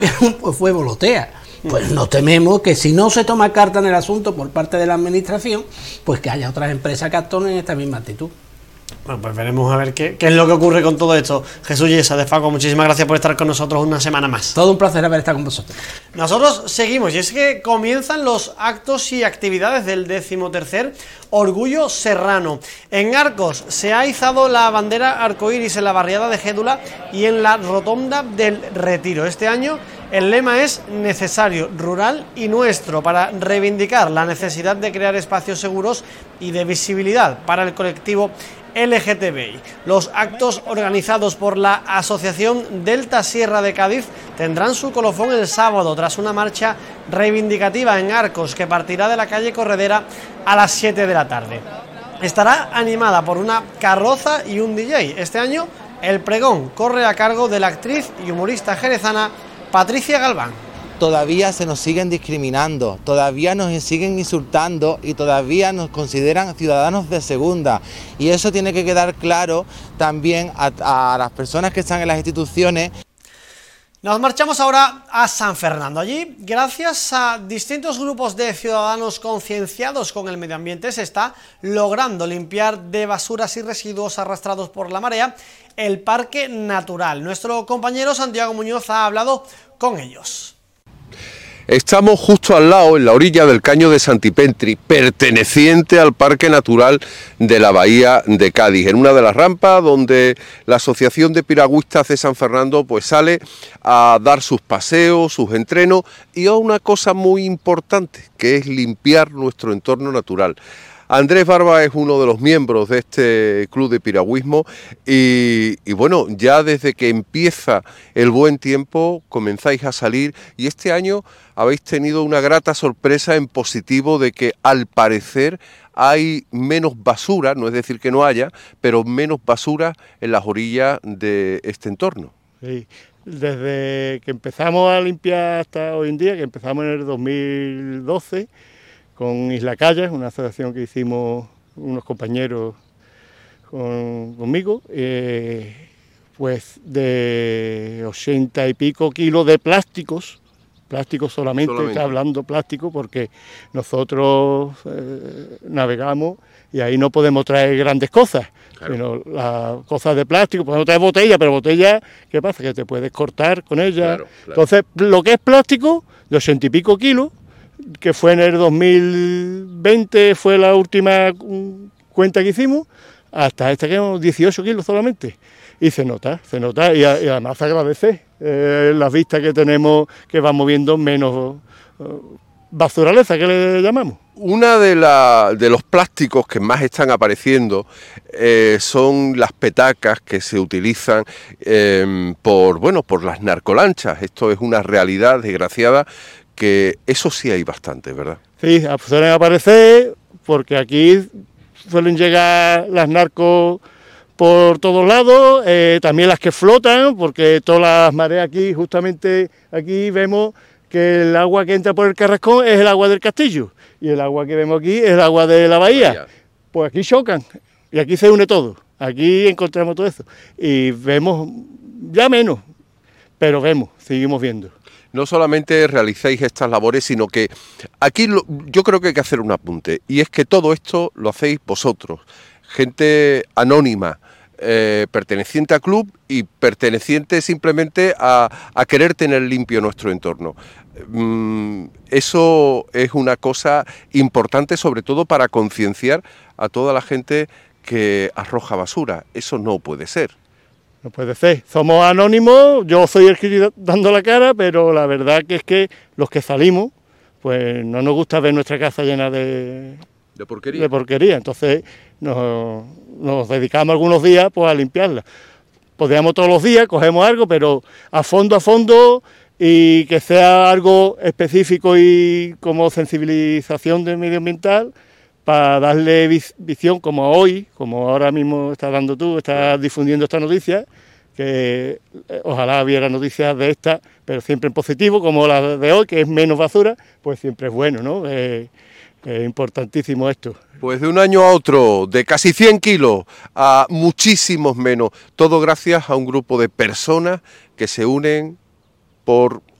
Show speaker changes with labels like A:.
A: pues fue volotea. Pues nos tememos que si no se toma carta en el asunto por parte de la administración, pues que haya otras empresas que actúen en esta misma actitud.
B: Bueno, pues veremos a ver qué es lo que ocurre con todo esto. Jesús Yesa de Faco, muchísimas gracias por estar con nosotros una semana más.
A: Todo un placer haber estado con vosotros.
B: Nosotros seguimos, y es que comienzan los actos y actividades del 13º Orgullo Serrano. En Arcos se ha izado la bandera arcoíris en la barriada de Gédula y en la rotonda del Retiro. Este año el lema es necesario, rural y nuestro, para reivindicar la necesidad de crear espacios seguros y de visibilidad para el colectivo LGTBI. Los actos organizados por la Asociación Delta Sierra de Cádiz tendrán su colofón el sábado tras una marcha reivindicativa en Arcos que partirá de la calle Corredera a las 7 de la tarde. Estará animada por una carroza y un DJ. Este año el pregón corre a cargo de la actriz y humorista jerezana Patricia Galván.
C: Todavía se nos siguen discriminando, todavía nos siguen insultando y todavía nos consideran ciudadanos de segunda. Y eso tiene que quedar claro también a las personas que están en las instituciones.
B: Nos marchamos ahora a San Fernando. Allí, gracias a distintos grupos de ciudadanos concienciados con el medio ambiente, se está logrando limpiar de basuras y residuos arrastrados por la marea el parque natural. Nuestro compañero Santiago Muñoz ha hablado con ellos.
D: Estamos justo al lado, en la orilla del Caño de Santipentri, perteneciente al Parque Natural de la Bahía de Cádiz, en una de las rampas donde la Asociación de Piragüistas de San Fernando pues sale a dar sus paseos, sus entrenos y a una cosa muy importante, que es limpiar nuestro entorno natural. Andrés Barba es uno de los miembros de este club de piragüismo y bueno, ya desde que empieza el buen tiempo comenzáis a salir y este año habéis tenido una grata sorpresa en positivo de que al parecer hay menos basura, no es decir que no haya, pero menos basura en las orillas de este entorno.
E: Sí, desde que empezamos a limpiar hasta hoy en día, que empezamos en el 2012, con Isla Callas, una asociación que hicimos unos compañeros conmigo, pues de 80 y pico kilos de plásticos solamente, está hablando plástico, porque nosotros navegamos y ahí no podemos traer grandes cosas, claro. Sino las cosas de plástico, podemos traer botella, pero botella, ¿qué pasa? Que te puedes cortar con ella. Claro. Entonces, lo que es plástico, de 80 y pico kilos, que fue en el 2020, fue la última cuenta que hicimos, hasta esta que hemos 18 kilos solamente. Y se nota, y además se agradece las vistas que tenemos, que vamos viendo menos basuraleza, que le llamamos.
D: Una de los plásticos que más están apareciendo son las petacas que se utilizan por las narcolanchas. Esto es una realidad desgraciada, que eso sí hay bastante, ¿verdad? Sí,
E: suelen aparecer porque aquí suelen llegar las narcos por todos lados, también las que flotan, porque todas las mareas aquí, justamente aquí vemos que el agua que entra por el Carrascón es el agua del Castillo, y el agua que vemos aquí es el agua de la bahía. Pues aquí chocan, y aquí se une todo, aquí encontramos todo eso, y vemos ya menos, pero seguimos viendo.
D: No solamente realizáis estas labores, sino que aquí yo creo que hay que hacer un apunte, y es que todo esto lo hacéis vosotros, gente anónima, perteneciente a club y perteneciente simplemente a querer tener limpio nuestro entorno. Eso es una cosa importante, sobre todo para concienciar a toda la gente que arroja basura. Eso no puede ser.
E: No puede ser, somos anónimos, yo soy el que dando la cara, pero la verdad que es que los que salimos, pues no nos gusta ver nuestra casa llena de porquería, entonces nos dedicamos algunos días pues a limpiarla. Podríamos todos los días, cogemos algo, pero a fondo y que sea algo específico y como sensibilización del medioambiental, para darle visión, como hoy, como ahora mismo estás dando tú, estás difundiendo esta noticia, que ojalá hubiera noticias de esta, pero siempre en positivo, como la de hoy, que es menos basura, pues siempre es bueno, ¿no? Es importantísimo esto.
D: Pues de un año a otro, de casi 100 kilos a muchísimos menos, todo gracias a un grupo de personas que se unen por